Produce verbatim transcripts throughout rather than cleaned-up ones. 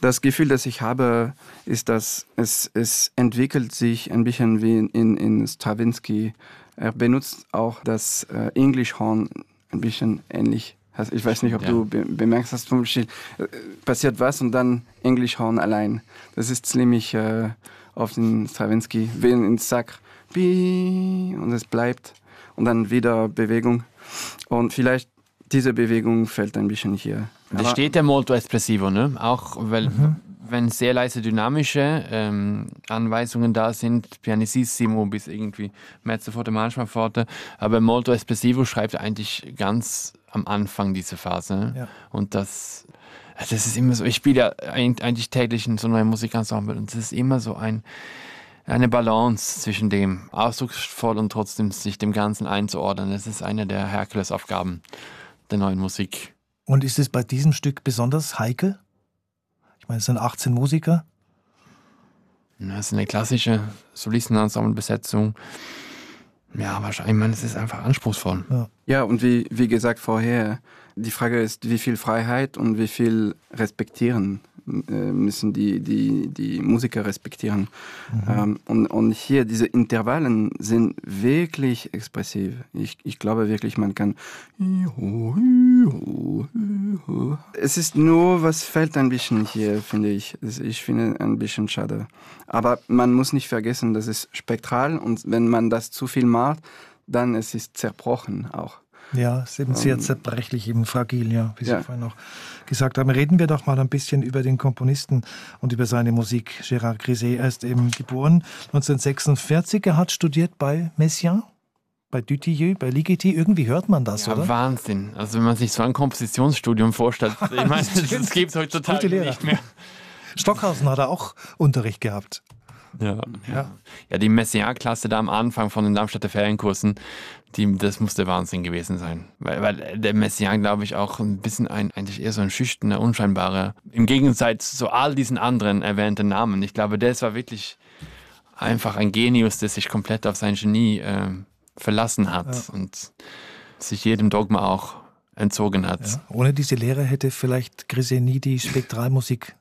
Das Gefühl, das ich habe, ist, dass es, es entwickelt sich ein bisschen wie in, in Stravinsky. Er benutzt auch das äh, Englischhorn ein bisschen ähnlich. Ich weiß nicht, ob ja. du be- bemerkst, dass zum Beispiel äh, passiert was und dann Englischhorn allein. Das ist ziemlich äh, oft in Stravinsky, wie in Sacre, und es bleibt und dann wieder Bewegung. Und vielleicht diese Bewegung fällt ein bisschen hier. Da steht der Molto Espressivo, ne? Auch weil, mhm. wenn sehr leise dynamische ähm, Anweisungen da sind, Pianissimo bis irgendwie Mezzo forte, manchmal forte, aber Molto Espressivo schreibt eigentlich ganz am Anfang diese Phase. Ne? Ja. Und das, das ist immer so, ich spiele ja eigentlich täglich in so einem Musikensemble und es ist immer so ein, eine Balance zwischen dem ausdrucksvoll und trotzdem sich dem Ganzen einzuordnen. Das ist eine der Herkulesaufgaben der neuen Musik. Und ist es bei diesem Stück besonders heikel? Ich meine, es sind achtzehn Musiker. Das ist eine klassische Solistenensemble-Besetzung. Ja, wahrscheinlich, ich meine, es ist einfach anspruchsvoll. Ja, ja und wie, wie gesagt vorher, die Frage ist, wie viel Freiheit und wie viel respektieren müssen die, die, die Musiker respektieren. Mhm. Ähm, und, und hier, diese Intervallen sind wirklich expressiv. Ich, ich glaube wirklich, man kann... Es ist nur, was fällt ein bisschen hier, finde ich. Ich finde ein bisschen schade. Aber man muss nicht vergessen, das ist spektral und wenn man das zu viel macht, dann es ist zerbrochen auch. Ja, es ist eben sehr zerbrechlich, eben fragil, ja, wie Sie ja. vorhin noch gesagt haben. Reden wir doch mal ein bisschen über den Komponisten und über seine Musik. Gérard Griset, er ist eben geboren neunzehnhundertsechsundvierzig. Er hat studiert bei Messiaen, bei Dutilleux, bei Ligeti. Irgendwie hört man das, ja, oder? Wahnsinn. Also wenn man sich so ein Kompositionsstudium vorstellt, ich meine, das, das gibt es heutzutage nicht mehr. Stockhausen hat er auch Unterricht gehabt. Ja, ja. ja, die Messiaen-Klasse da am Anfang von den Darmstädter Ferienkursen, die, das muss der Wahnsinn gewesen sein. Weil, weil der Messiaen, glaube ich, auch ein bisschen ein, eigentlich eher so ein schüchterner, unscheinbarer, im Gegensatz zu all diesen anderen erwähnten Namen. Ich glaube, der war wirklich einfach ein Genius, der sich komplett auf sein Genie äh, verlassen hat ja. und sich jedem Dogma auch entzogen hat. Ja. Ohne diese Lehre hätte vielleicht Griset nie die Spektralmusik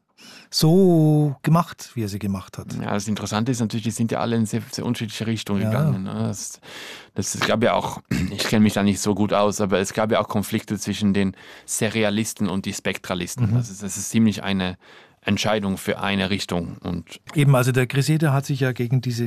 so gemacht, wie er sie gemacht hat. Ja, das Interessante ist natürlich, die sind ja alle in sehr, sehr unterschiedliche Richtungen ja. gegangen. Das, das, es gab ja auch, ich kenne mich da nicht so gut aus, aber es gab ja auch Konflikte zwischen den Serialisten und die Spektralisten. Mhm. Das ist, das ist ziemlich eine Entscheidung für eine Richtung. Und eben, also der Griset, der hat sich ja gegen diese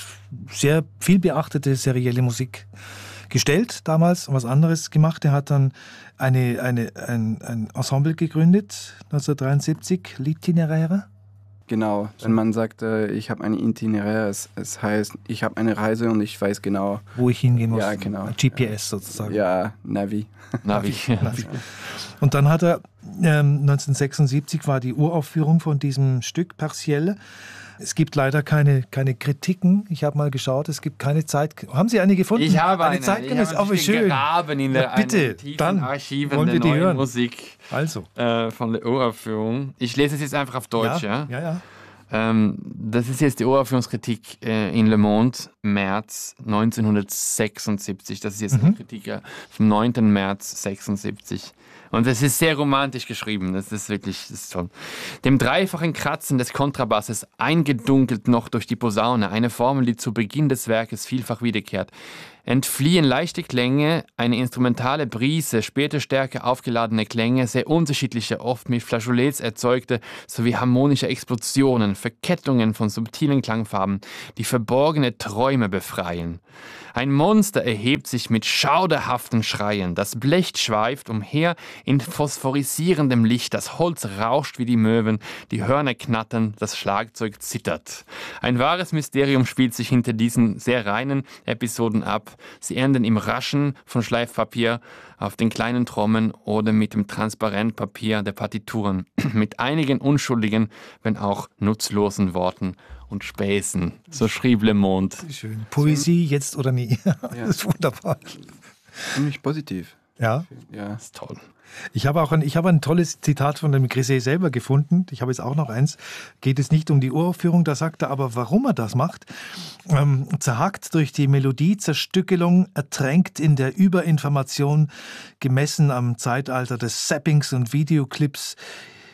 sehr viel beachtete serielle Musik gestellt damals und was anderes gemacht. Er hat dann eine, eine, ein, ein Ensemble gegründet, neunzehnhundertdreiundsiebzig, L'Itinéraire. Genau, wenn man sagt, äh, ich habe ein Itinéraire, es, es heißt, ich habe eine Reise und ich weiß genau, wo ich hingehen muss. Ja, genau. G P S sozusagen. Ja, Navi. Navi. Navi. Und dann hat er, ähm, neunzehnhundertsechsundsiebzig war die Uraufführung von diesem Stück partiell. Es gibt leider keine, keine Kritiken. Ich habe mal geschaut, es gibt keine Zeit. Haben Sie eine gefunden? Ich habe eine. eine Zeitgenössische. Oh, wie schön. Gegraben in der, ja, bitte, dann Archiven wollen wir der die hören. Musik also. äh, von der Uraufführung. Ich lese es jetzt einfach auf Deutsch. Ja, ja, ja. ja. Ähm, das ist jetzt die Uraufführungskritik äh, in Le Monde, März neunzehnhundertsechsundsiebzig. Das ist jetzt mhm. eine Kritik äh, vom neunten März sechsundsiebzig. Und es ist sehr romantisch geschrieben, das ist wirklich das ist toll. Dem dreifachen Kratzen des Kontrabasses, eingedunkelt noch durch die Posaune, eine Formel, die zu Beginn des Werkes vielfach wiederkehrt, entfliehen leichte Klänge, eine instrumentale Brise, später stärker aufgeladene Klänge, sehr unterschiedliche, oft mit Flageolets erzeugte, sowie harmonische Explosionen, Verkettungen von subtilen Klangfarben, die verborgene Träume befreien. Ein Monster erhebt sich mit schauderhaften Schreien, das Blech schweift umher in phosphorisierendem Licht, das Holz rauscht wie die Möwen, die Hörner knattern, das Schlagzeug zittert. Ein wahres Mysterium spielt sich hinter diesen sehr reinen Episoden ab. Sie enden im Raschen von Schleifpapier auf den kleinen Trommeln oder mit dem Transparentpapier der Partituren, mit einigen unschuldigen, wenn auch nutzlosen Worten und Späßen. So schrieb Le Monde. Schön. Poesie jetzt oder nie. Ja. Das ist wunderbar. Ziemlich positiv. Ja. Ja, das ist toll. Ich habe auch ein, ich habe ein tolles Zitat von dem Griset selber gefunden. Ich habe jetzt auch noch eins. Geht es nicht um die Uraufführung, da sagt er aber, warum er das macht. Ähm, zerhackt durch die Melodiezerstückelung, ertränkt in der Überinformation, gemessen am Zeitalter des Zappings und Videoclips,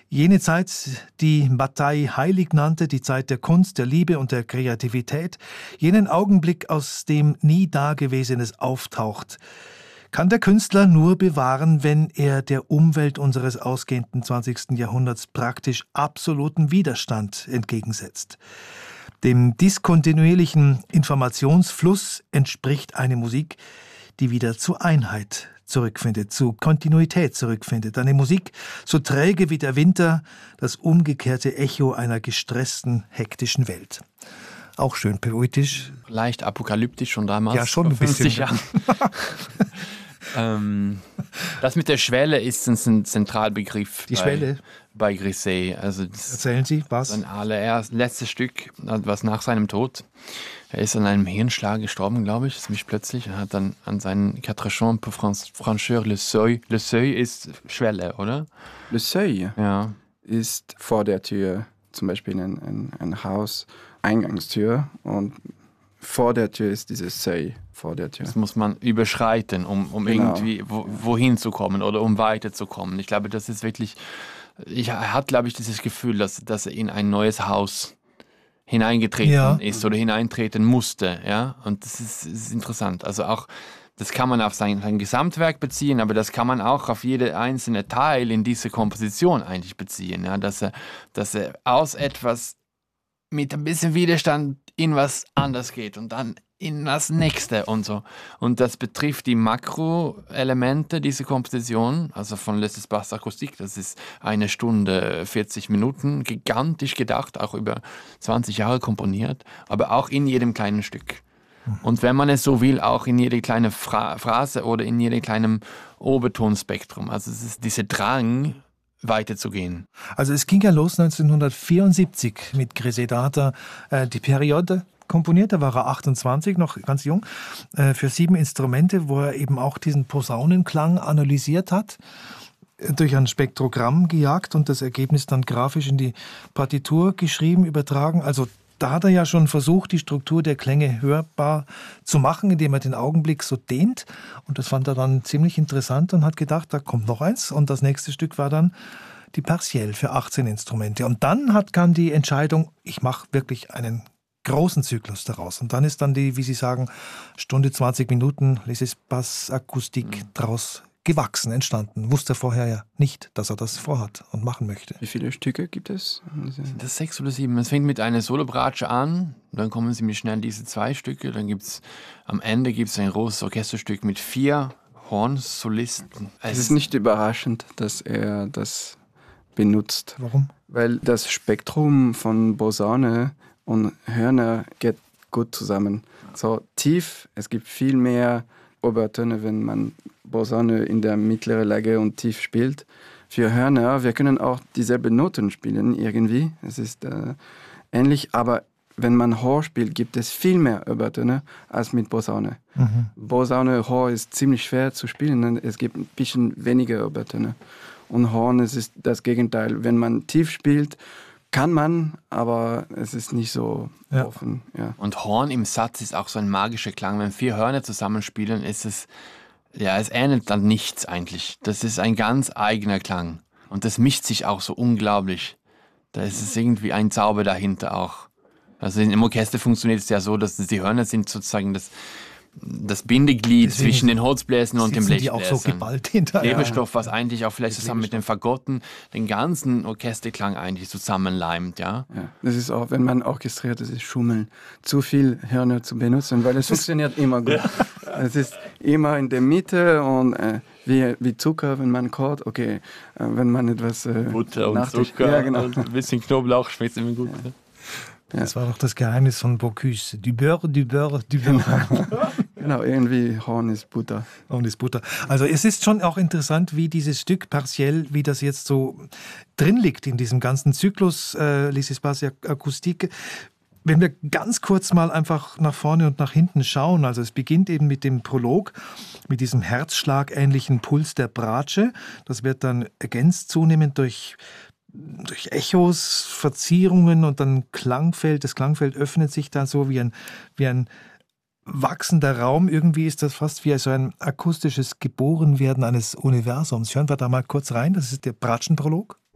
Jene Zeit, die Bataille heilig nannte, die Zeit der Kunst, der Liebe und der Kreativität, jenen Augenblick, aus dem nie Dagewesenes auftaucht, kann der Künstler nur bewahren, wenn er der Umwelt unseres ausgehenden zwanzigsten Jahrhunderts praktisch absoluten Widerstand entgegensetzt. Dem diskontinuierlichen Informationsfluss entspricht eine Musik, die wieder zur Einheit zurückfindet, zu Kontinuität zurückfindet. Eine Musik so träge wie der Winter, das umgekehrte Echo einer gestressten, hektischen Welt. Auch schön poetisch. Leicht apokalyptisch schon damals. Ja, schon ein bisschen. ähm, das mit der Schwelle ist ein Zentralbegriff. Die bei, Schwelle? Bei Grisey. Also das Erzählen Sie, was? Sein allererst, letztes Stück, was nach seinem Tod. Er ist an einem Hirnschlag gestorben, glaube ich, ziemlich plötzlich. Er hat dann an seinen Quatre Chants pour franchir le seuil. Le seuil ist Schwelle, oder? Le seuil ja. ist vor der Tür, zum Beispiel ein, ein, ein Haus, Eingangstür, und vor der Tür ist dieses Seuil, vor der Tür. Das muss man überschreiten, um, um genau. irgendwie wo, wohin zu kommen oder um weiterzukommen. Ich glaube, das ist wirklich, ich, er hat, glaube ich, dieses Gefühl, dass, dass er in ein neues Haus hineingetreten ja. ist oder hineintreten musste, ja, und das ist, das ist interessant. Also auch, das kann man auf sein, sein Gesamtwerk beziehen, aber das kann man auch auf jede einzelne Teil in diese Komposition eigentlich beziehen, ja, dass er, dass er aus etwas mit ein bisschen Widerstand in was anderes geht und dann in das Nächste und so. Und das betrifft die Makroelemente dieser Komposition, also von Les Espaces Acoustiques, das ist eine Stunde, vierzig Minuten, gigantisch gedacht, auch über zwanzig Jahre komponiert, aber auch in jedem kleinen Stück. Und wenn man es so will, auch in jede kleine Phra- Phrase oder in jedem kleinen Obertonspektrum. Also es ist dieser Drang, weiterzugehen. Also es ging ja los neunzehnhundertvierundsiebzig mit Grisey. Da hat er äh, die Periode komponiert, da war er achtundzwanzig, noch ganz jung, äh, für sieben Instrumente, wo er eben auch diesen Posaunenklang analysiert hat, durch ein Spektrogramm gejagt und das Ergebnis dann grafisch in die Partitur geschrieben, übertragen. Also da hat er ja schon versucht, die Struktur der Klänge hörbar zu machen, indem er den Augenblick so dehnt. Und das fand er dann ziemlich interessant und hat gedacht, da kommt noch eins. Und das nächste Stück war dann die Partielle für achtzehn Instrumente. Und dann hat, kam die Entscheidung, ich mache wirklich einen großen Zyklus daraus. Und dann ist dann die, wie Sie sagen, Stunde zwanzig Minuten Les Espaces Acoustiques mhm. daraus gewachsen, entstanden. Wusste er vorher ja nicht, dass er das vorhat und machen möchte. Wie viele Stücke gibt es? Das sechs oder sieben. Es fängt mit einer Solobratsche an, dann kommen ziemlich schnell diese zwei Stücke, dann gibt es am Ende gibt's ein großes Orchesterstück mit vier Hornsolisten. Es ist nicht überraschend, dass er das benutzt. Warum? Weil das Spektrum von Posaune und Hörner geht gut zusammen. So tief, es gibt viel mehr Obertöne, wenn man Posaune in der mittleren Lage und tief spielt. Für Hörner, wir können auch dieselben Noten spielen irgendwie. Es ist äh, ähnlich, aber wenn man hoch spielt, gibt es viel mehr Obertöne als mit Posaune. Mhm. Posaune hoch ist ziemlich schwer zu spielen, es gibt ein bisschen weniger Obertöne. Und Horn, es ist das Gegenteil. Wenn man tief spielt, kann man, aber es ist nicht so ja. offen. Ja. Und Horn im Satz ist auch so ein magischer Klang. Wenn vier Hörner zusammenspielen, ist es, ja, es ähnelt dann nichts eigentlich. Das ist ein ganz eigener Klang. Und das mischt sich auch so unglaublich. Da ist es irgendwie ein Zauber dahinter auch. Also im Orchester funktioniert es ja so, dass die Hörner sind sozusagen das, das Bindeglied Deswegen zwischen den Holzbläsern und dem Blechbläsern. Die auch so geballt hinterher. Klebstoff, was eigentlich auch vielleicht zusammen mit den Fagotten den ganzen Orchesterklang eigentlich zusammenleimt, ja. ja. Das ist auch, wenn man orchestriert, das ist Schummeln. Zu viel Hörner zu benutzen, weil es funktioniert immer gut. Es ist immer in der Mitte und äh, wie, wie Zucker, wenn man kocht, okay, äh, wenn man etwas äh, Butter und Zucker ja, genau. und ein bisschen Knoblauch schmeckt immer gut. Ja. Ja. Das war doch das Geheimnis von Bocuse. Du beurre, du beurre, du beurre. Genau, irgendwie Horn ist Butter. Horn ist Butter. Also es ist schon auch interessant, wie dieses Stück partiell, wie das jetzt so drin liegt in diesem ganzen Zyklus äh, Les Espaces Acoustiques. Wenn wir ganz kurz mal einfach nach vorne und nach hinten schauen, also es beginnt eben mit dem Prolog, mit diesem herzschlagähnlichen Puls der Bratsche. Das wird dann ergänzt zunehmend durch durch Echos, Verzierungen und dann Klangfeld. Das Klangfeld öffnet sich dann so wie ein, wie ein wachsender Raum. Irgendwie ist das fast wie so ein akustisches Geborenwerden eines Universums. Hören wir da mal kurz rein. Das ist der Bratschenprolog.